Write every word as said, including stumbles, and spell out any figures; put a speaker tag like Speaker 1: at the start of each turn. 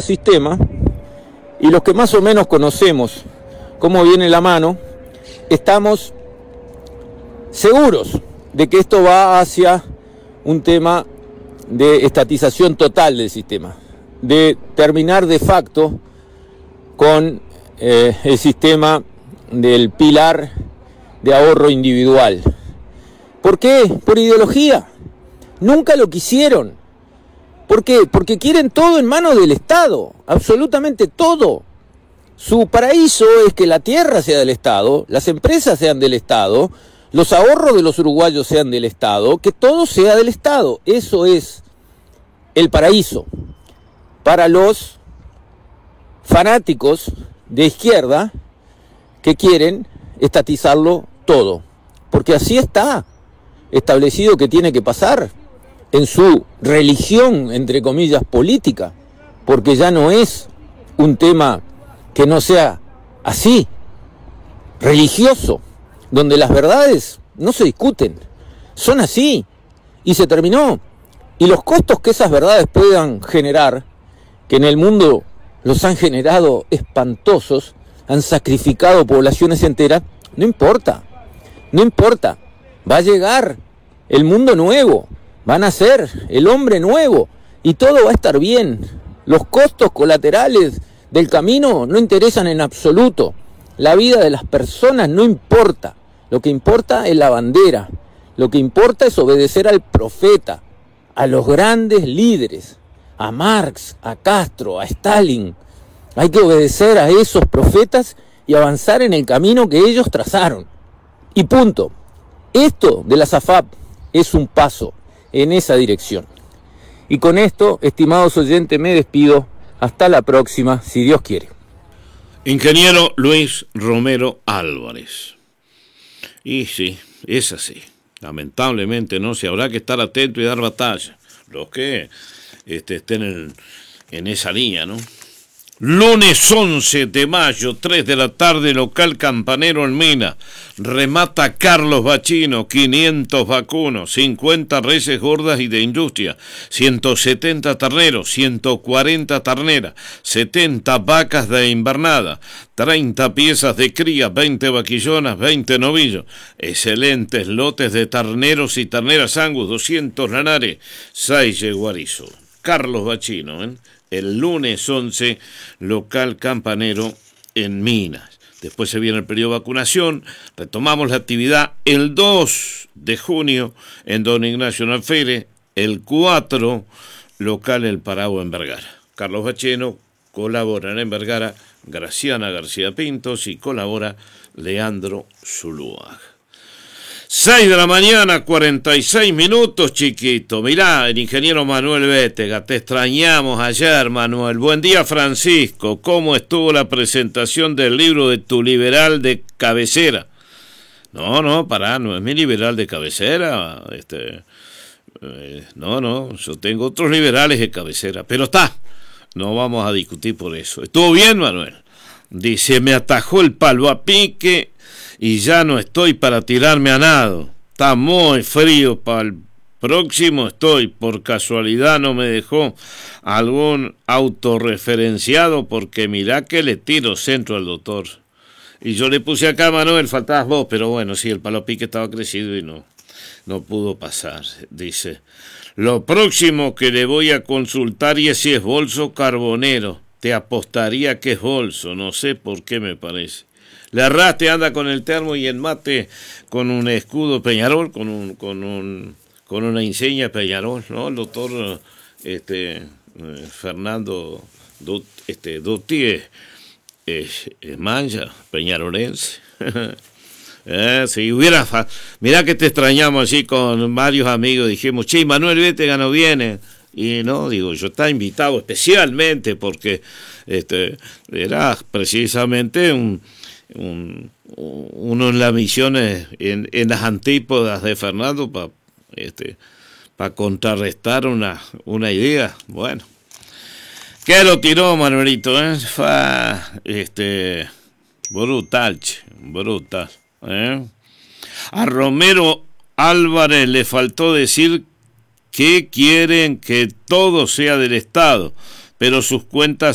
Speaker 1: sistema, y los que más o menos conocemos cómo viene la mano, estamos seguros de que esto va hacia un tema de estatización total del sistema, de terminar de facto con eh, el sistema del pilar de ahorro individual. ¿Por qué? Por ideología. Nunca lo quisieron. ¿Por qué? Porque quieren todo en manos del Estado, absolutamente todo. Su paraíso es que la tierra sea del Estado, las empresas sean del Estado, los ahorros de los uruguayos sean del Estado, que todo sea del Estado. Eso es el paraíso para los fanáticos de izquierda que quieren estatizarlo todo, porque así está establecido que tiene que pasar en su religión, entre comillas, política, porque ya no es un tema que no sea así, religioso, donde las verdades no se discuten, son así, y se terminó. Y los costos que esas verdades puedan generar, que en el mundo los han generado espantosos, han sacrificado poblaciones enteras, no importa, no importa, va a llegar el mundo nuevo, van a ser el hombre nuevo, y todo va a estar bien. Los costos colaterales del camino no interesan en absoluto. La vida de las personas no importa. Lo que importa es la bandera. Lo que importa es obedecer al profeta, a los grandes líderes, a Marx, a Castro, a Stalin. Hay que obedecer a esos profetas y avanzar en el camino que ellos trazaron. Y punto. Esto de la S A F A P es un paso en esa dirección. Y con esto, estimados oyentes, me despido. Hasta la próxima, si Dios quiere.
Speaker 2: Ingeniero Luis Romero Álvarez. Y sí, es así. Lamentablemente no se habrá que estar atento y dar batalla. Los que este, estén en, en esa línea, ¿no? Lunes once de mayo, tres de la tarde, local Campanero en Mina. Remata Carlos Bachino, quinientos vacunos, cincuenta reses gordas y de industria, ciento setenta terneros, ciento cuarenta terneras, setenta vacas de invernada, treinta piezas de cría, veinte vaquillonas, veinte novillos, excelentes lotes de terneros y terneras angus, doscientos lanares, seis yeguarizos. Carlos Bachino, ¿eh? El lunes once, local Campanero en Minas. Después se viene el periodo de vacunación, retomamos la actividad el dos de junio en Don Ignacio Alférez, el cuatro, local El Paragua en Vergara. Carlos Bachino colabora en Vergara, Graciana García Pintos y colabora Leandro Zuluaga. seis de la mañana, cuarenta y seis minutos, chiquito. Mirá, el ingeniero Manuel Bétega, te extrañamos ayer, Manuel. Buen día, Francisco. ¿Cómo estuvo la presentación del libro de tu liberal de cabecera? No, no, pará, no es mi liberal de cabecera. Este, eh, no, no, yo tengo otros liberales de cabecera. Pero está, no vamos a discutir por eso. ¿Estuvo bien, Manuel? Dice, me atajó el palo a pique y ya no estoy para tirarme a nado. Está muy frío para el próximo. Estoy, por casualidad no me dejó algún autorreferenciado, porque mirá que le tiro centro al doctor. Y yo le puse acá, Manuel, faltabas vos, pero bueno, sí, el palo pique estaba crecido y no, no pudo pasar. Dice, lo próximo que le voy a consultar y es si es bolso carbonero. Te apostaría que es bolso, no sé por qué me parece. La Raste anda con el termo y el mate con un escudo Peñarol, con un con un con una insignia Peñarol, ¿no? El doctor este eh, Fernando Dut, este Dutier es, es mancha peñarolense. eh, si hubiera fa... mirá que te extrañamos así con varios amigos, dijimos, che, Manuel Bétega no viene. Y no, digo, yo estaba invitado especialmente porque este era precisamente un Un, uno en las misiones, en, en las antípodas de Fernando, para este, pa contrarrestar una, una idea. Bueno, ¿qué lo tiró, Manuelito? ¿Eh? Fue este, brutal, brutal. ¿eh? A Romero Álvarez le faltó decir que quieren que todo sea del Estado, pero sus cuentas